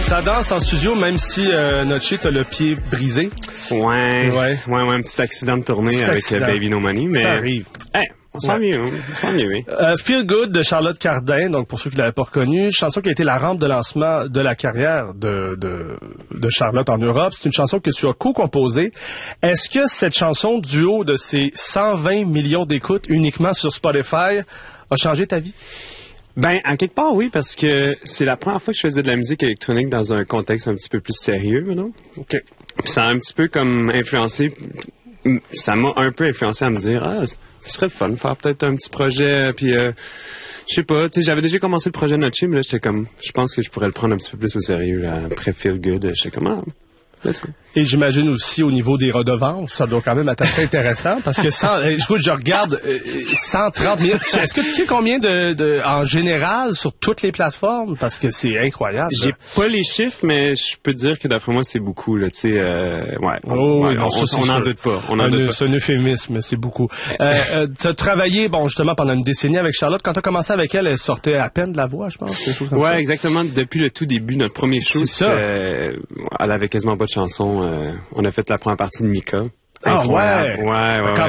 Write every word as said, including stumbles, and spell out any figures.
Ça danse en studio, même si euh, Notché t'as le pied brisé. Ouais, ouais, ouais, ouais, un petit accident de tournée avec accident. Baby No Money, mais ça arrive. Hey, on sent ouais. mieux, on sent mieux. Oui. Euh, Feel Good de Charlotte Cardin, donc pour ceux qui l'avaient pas reconnu, chanson qui a été la rampe de lancement de la carrière de de, de Charlotte en Europe. C'est une chanson que tu as co-composée. Est-ce que cette chanson, du haut de ses cent vingt millions d'écoutes uniquement sur Spotify, a changé ta vie? Ben, en quelque part, oui, parce que c'est la première fois que je faisais de la musique électronique dans un contexte un petit peu plus sérieux, non? OK. Puis ça a un petit peu comme influencé, ça m'a un peu influencé à me dire, ah, ce serait le fun de faire peut-être un petit projet, puis euh, je sais pas, tu sais, j'avais déjà commencé le projet Notché, mais là, j'étais comme, je pense que je pourrais le prendre un petit peu plus au sérieux, là, après Feel Good, j'étais comme, ah, let's go. Et j'imagine aussi au niveau des redevances, ça doit quand même être assez intéressant parce que cent, écoute, je regarde euh, cent trente minutes. Est-ce que tu sais combien de, de en général sur toutes les plateformes parce que c'est incroyable. J'ai pas les chiffres, mais je peux te dire que d'après moi c'est beaucoup là. Tu sais, euh, ouais. On, oh, ouais, non, on, ça, on en doute pas. On en doute pas. C'est un euphémisme, c'est beaucoup. euh, euh, t'as travaillé, bon, justement pendant une décennie avec Charlotte. Quand t'as commencé avec elle, elle sortait à peine de la voix, je pense. Quelque chose comme ouais, ça. Exactement. Depuis le tout début, notre premier show, c'est ça. Euh, elle avait quasiment pas de chanson. Euh, on a fait la première partie de Mika. Ah ouais. Ouais, ouais. ouais.